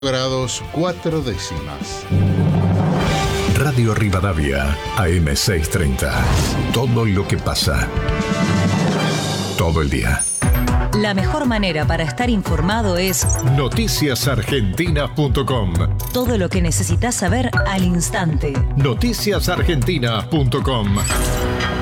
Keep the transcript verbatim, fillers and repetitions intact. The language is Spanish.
grados cuatro décimas. Radio Rivadavia, A M seiscientos treinta. Todo lo que pasa. Todo el día. La mejor manera para estar informado es noticias argentinas punto com. Todo lo que necesitas saber al instante. noticias argentinas punto com.